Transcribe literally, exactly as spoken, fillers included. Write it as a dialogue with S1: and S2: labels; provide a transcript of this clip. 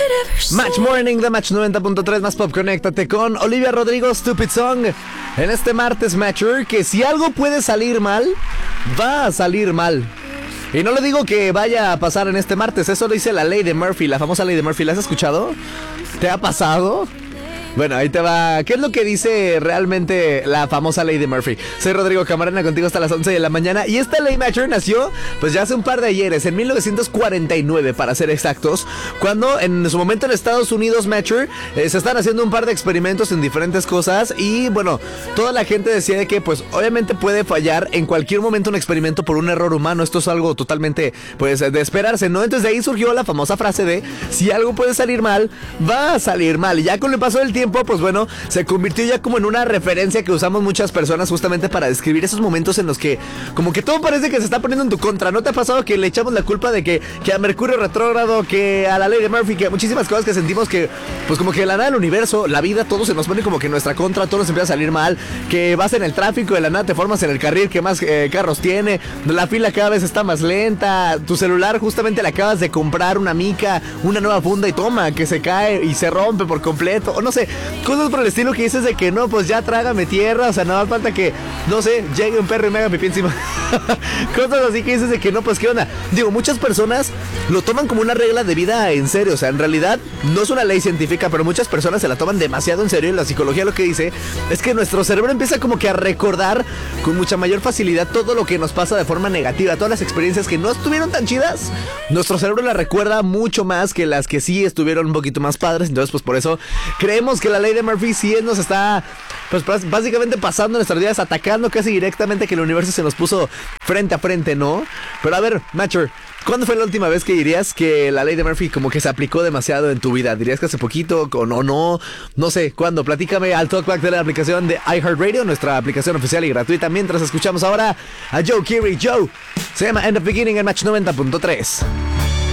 S1: Match Morning de Match noventa punto tres más Pop. Conéctate con Olivia Rodrigo, Stupid Song. En este martes, Matcher, que si algo puede salir mal, va a salir mal. Y no le digo que vaya a pasar en este martes, eso lo dice la ley de Murphy, la famosa ley de Murphy. ¿La has escuchado? ¿Te ha pasado? Bueno, ahí te va. ¿Qué es lo que dice realmente la famosa ley de Murphy? Soy Rodrigo Camarena, contigo hasta las once de la mañana. Y esta ley, Matcher, nació pues ya hace un par de ayeres, en mil novecientos cuarenta y nueve para ser exactos, cuando en su momento en Estados Unidos, Matcher, eh, se están haciendo un par de experimentos en diferentes cosas. Y bueno, toda la gente decía de que pues obviamente puede fallar en cualquier momento un experimento por un error humano. Esto es algo totalmente pues de esperarse, ¿no? Entonces de ahí surgió la famosa frase de si algo puede salir mal, va a salir mal. Y ya con el paso del tiempo, pues bueno, se convirtió ya como en una referencia que usamos muchas personas justamente para describir esos momentos en los que como que todo parece que se está poniendo en tu contra. ¿No te ha pasado que le echamos la culpa de que, que a Mercurio retrógrado, que a la ley de Murphy, que a muchísimas cosas que sentimos que pues como que de la nada del universo, la vida, todo se nos pone como que en nuestra contra, todo nos empieza a salir mal, que vas en el tráfico, de la nada te formas en el carril que más eh, carros tiene, la fila cada vez está más lenta, tu celular justamente le acabas de comprar una mica, una nueva funda y toma, que se cae y se rompe por completo, o no sé, cosas por el estilo que dices de que no, pues ya trágame tierra, o sea, nada más falta que, no sé, llegue un perro y me haga pipí encima. Cosas así que dices de que no, pues qué onda. Digo, muchas personas lo toman como una regla de vida en serio, o sea, en realidad no es una ley científica, pero muchas personas se la toman demasiado en serio. Y la psicología lo que dice es que nuestro cerebro empieza como que a recordar con mucha mayor facilidad todo lo que nos pasa de forma negativa, todas las experiencias que no estuvieron tan chidas, nuestro cerebro las recuerda mucho más que las que sí estuvieron un poquito más padres. Entonces pues por eso creemos que la ley de Murphy sí nos está pues básicamente pasando nuestros días, atacando casi directamente, que el universo se nos puso frente a frente, ¿no? Pero a ver, Matcher, ¿cuándo fue la última vez que dirías que la ley de Murphy como que se aplicó demasiado en tu vida? ¿Dirías que hace poquito o no, no? No sé, ¿cuándo? Platícame al talkback de la aplicación de iHeartRadio, nuestra aplicación oficial y gratuita, mientras escuchamos ahora a Joe Keery. Joe, se llama End of Beginning en Match noventa punto tres.